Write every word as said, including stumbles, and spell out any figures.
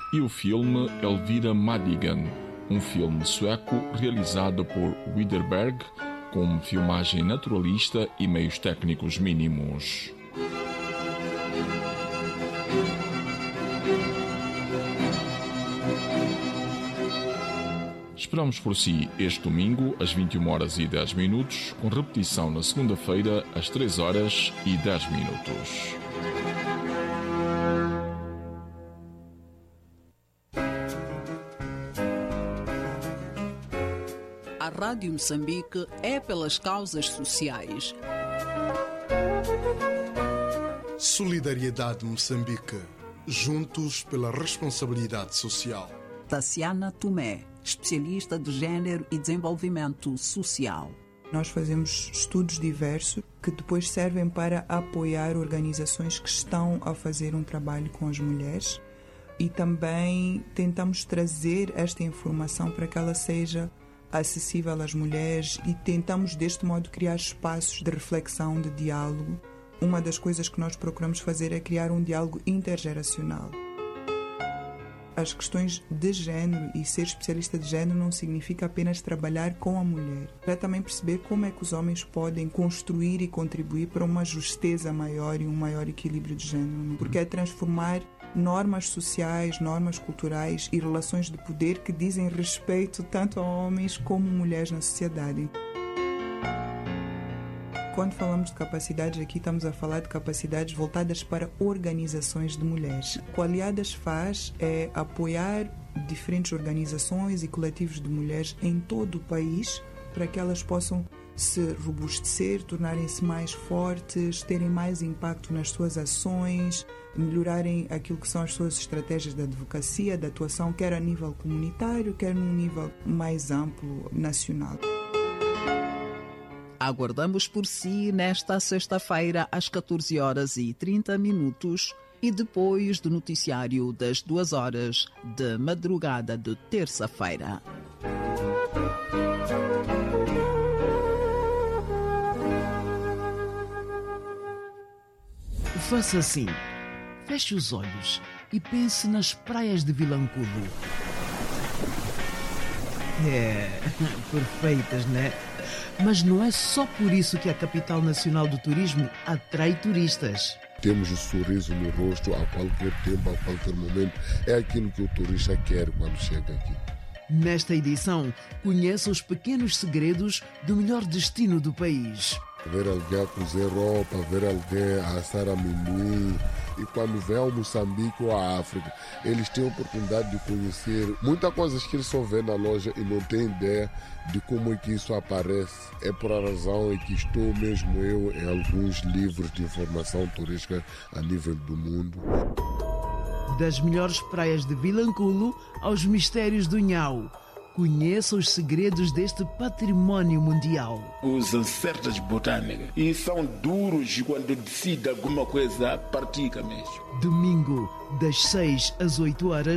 e o filme Elvira Madigan, um filme sueco realizado por Widerberg, com filmagem naturalista e meios técnicos mínimos. Esperamos por si este domingo às vinte e uma horas e dez minutos, com repetição na segunda-feira às três horas e dez minutos. A Rádio Moçambique é pelas causas sociais. Solidariedade Moçambique. Juntos pela responsabilidade social. Taciana Tomé, especialista de Gênero e Desenvolvimento Social. Nós fazemos estudos diversos que depois servem para apoiar organizações que estão a fazer um trabalho com as mulheres e também tentamos trazer esta informação para que ela seja acessível às mulheres e tentamos deste modo criar espaços de reflexão, de diálogo. Uma das coisas que nós procuramos fazer é criar um diálogo intergeracional. As questões de género e ser especialista de género não significa apenas trabalhar com a mulher. É também perceber como é que os homens podem construir e contribuir para uma justeza maior e um maior equilíbrio de género. Porque é transformar normas sociais, normas culturais e relações de poder que dizem respeito tanto a homens como mulheres na sociedade. Quando falamos de capacidades, aqui estamos a falar de capacidades voltadas para organizações de mulheres. O que a Aliadas faz é apoiar diferentes organizações e coletivos de mulheres em todo o país para que elas possam se robustecer, tornarem-se mais fortes, terem mais impacto nas suas ações, melhorarem aquilo que são as suas estratégias de advocacia, de atuação, quer a nível comunitário, quer num nível mais amplo, nacional. Aguardamos por si nesta sexta-feira às catorze horas e trinta minutos e depois do noticiário das duas horas de madrugada de terça-feira. Faça assim, feche os olhos e pense nas praias de Vilanculo. É, perfeitas, né? Mas não é só por isso que a capital nacional do turismo atrai turistas. Temos o sorriso no rosto a qualquer tempo, a qualquer momento. É aquilo que o turista quer quando chega aqui. Nesta edição, conheça os pequenos segredos do melhor destino do país. Ver alguém a cozer roupa, ver alguém a assar amendoim. E quando vem ao Moçambique ou à África, eles têm a oportunidade de conhecer muitas coisas que eles só vêem na loja e não têm ideia de como é que isso aparece. É por a razão em que estou mesmo eu em alguns livros de informação turística a nível do mundo. Das melhores praias de Vilanculo aos mistérios do Nhau. Conheça os segredos deste património mundial. Usam certas botânicas e são duros quando decide alguma coisa, pratica mesmo. Domingo, das seis às oito horas.